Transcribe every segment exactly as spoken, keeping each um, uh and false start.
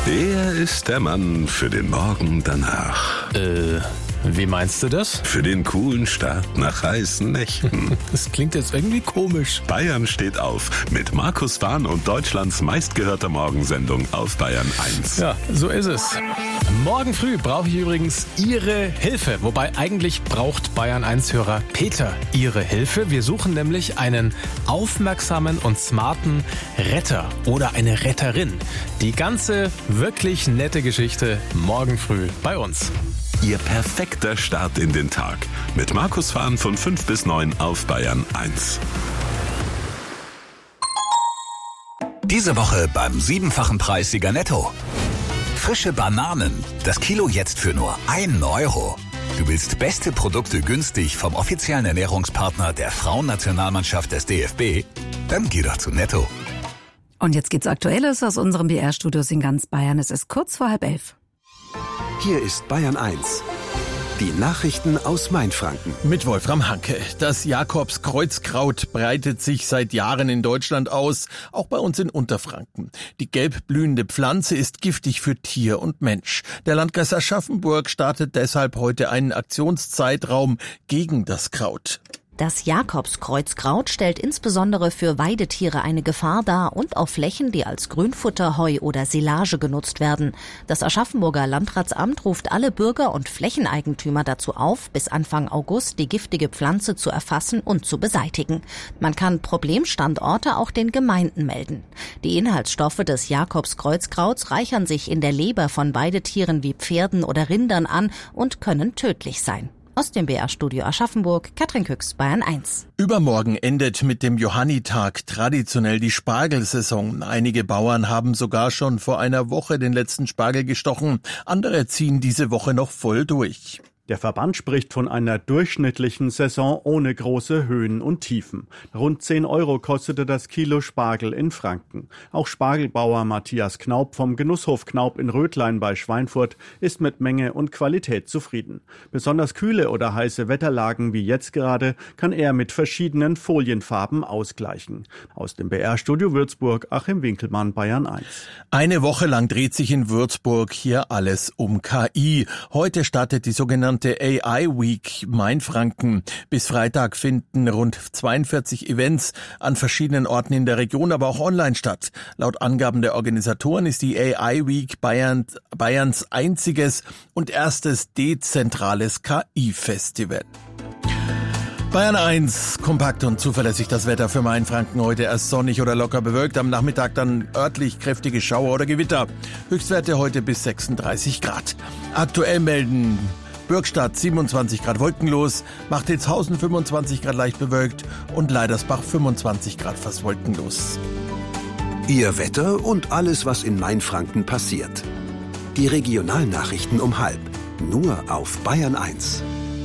Er ist der Mann für den Morgen danach. Äh, wie meinst du das? Für den coolen Start nach heißen Nächten. Das klingt jetzt irgendwie komisch. Bayern steht auf mit Markus Wahn und Deutschlands meistgehörter Morgensendung auf Bayern eins. Ja, so ist es. Morgen früh brauche ich übrigens Ihre Hilfe. Wobei eigentlich braucht Bayern eins Hörer Peter Ihre Hilfe. Wir suchen nämlich einen aufmerksamen und smarten Retter oder eine Retterin. Die ganze wirklich nette Geschichte morgen früh bei uns. Ihr perfekter Start in den Tag. Mit Markus Wahn von fünf bis neun auf Bayern eins. Diese Woche beim siebenfachen Preissieger Netto. Frische Bananen. Das Kilo jetzt für nur einen Euro. Du willst beste Produkte günstig vom offiziellen Ernährungspartner der Frauennationalmannschaft des D F B? Dann geh doch zu Netto. Und jetzt gibt's Aktuelles aus unseren B R-Studios in ganz Bayern. Es ist kurz vor halb elf. Hier ist Bayern eins. Die Nachrichten aus Mainfranken. Mit Wolfram Hanke. Das Jakobskreuzkraut breitet sich seit Jahren in Deutschland aus, auch bei uns in Unterfranken. Die gelb blühende Pflanze ist giftig für Tier und Mensch. Der Landkreis Aschaffenburg startet deshalb heute einen Aktionszeitraum gegen das Kraut. Das Jakobskreuzkraut stellt insbesondere für Weidetiere eine Gefahr dar und auf Flächen, die als Grünfutter, Heu oder Silage genutzt werden. Das Aschaffenburger Landratsamt ruft alle Bürger und Flächeneigentümer dazu auf, bis Anfang August die giftige Pflanze zu erfassen und zu beseitigen. Man kann Problemstandorte auch den Gemeinden melden. Die Inhaltsstoffe des Jakobskreuzkrauts reichern sich in der Leber von Weidetieren wie Pferden oder Rindern an und können tödlich sein. Aus dem B R-Studio Aschaffenburg, Katrin Küchs, Bayern eins. Übermorgen endet mit dem Johannitag traditionell die Spargelsaison. Einige Bauern haben sogar schon vor einer Woche den letzten Spargel gestochen. Andere ziehen diese Woche noch voll durch. Der Verband spricht von einer durchschnittlichen Saison ohne große Höhen und Tiefen. Rund zehn Euro kostete das Kilo Spargel in Franken. Auch Spargelbauer Matthias Knaup vom Genusshof Knaup in Rötlein bei Schweinfurt ist mit Menge und Qualität zufrieden. Besonders kühle oder heiße Wetterlagen wie jetzt gerade kann er mit verschiedenen Folienfarben ausgleichen. Aus dem B R-Studio Würzburg, Achim Winkelmann, Bayern eins. Eine Woche lang dreht sich in Würzburg hier alles um K I. Heute startet die sogenannte A I Week Mainfranken. Bis Freitag finden rund zweiundvierzig Events an verschiedenen Orten in der Region, aber auch online statt. Laut Angaben der Organisatoren ist die A I Week Bayern, Bayerns einziges und erstes dezentrales K I-Festival. Bayern eins, kompakt und zuverlässig das Wetter für Mainfranken. Heute erst sonnig oder locker bewölkt, am Nachmittag dann örtlich kräftige Schauer oder Gewitter. Höchstwerte heute bis sechsunddreißig Grad. Aktuell melden Bürgstadt siebenundzwanzig Grad wolkenlos, Machtitzhausen fünfundzwanzig Grad leicht bewölkt und Leidersbach fünfundzwanzig Grad fast wolkenlos. Ihr Wetter und alles, was in Mainfranken passiert. Die Regionalnachrichten um halb. Nur auf Bayern eins.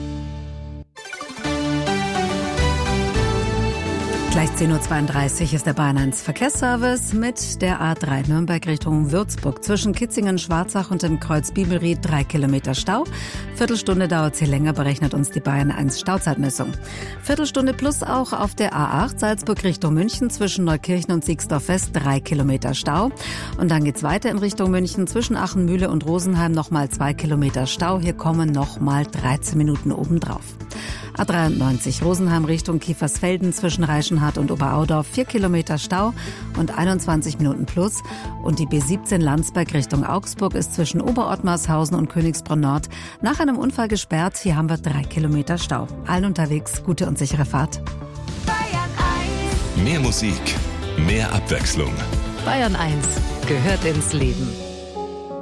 Gleich zehn Uhr zweiunddreißig ist der Bayern eins Verkehrsservice mit der A drei Nürnberg Richtung Würzburg. Zwischen Kitzingen, Schwarzach und dem Kreuz Bibelried drei Kilometer Stau. Viertelstunde dauert sie länger, berechnet uns die Bayern eins Stauzeitmessung. Viertelstunde plus auch auf der A acht Salzburg Richtung München zwischen Neukirchen und Siegsdorf West drei Kilometer Stau. Und dann geht's weiter in Richtung München zwischen Achenmühle und Rosenheim nochmal zwei Kilometer Stau. Hier kommen nochmal dreizehn Minuten obendrauf. A dreiundneunzig Rosenheim Richtung Kiefersfelden zwischen Reichenhard und Oberaudorf vier Kilometer Stau und einundzwanzig Minuten plus. Und die B siebzehn Landsberg Richtung Augsburg ist zwischen Oberottmarshausen und Königsbronn Nord nach einem Unfall gesperrt. Hier haben wir drei Kilometer Stau. Allen unterwegs gute und sichere Fahrt. Bayern eins. Mehr Musik, mehr Abwechslung. Bayern eins gehört ins Leben.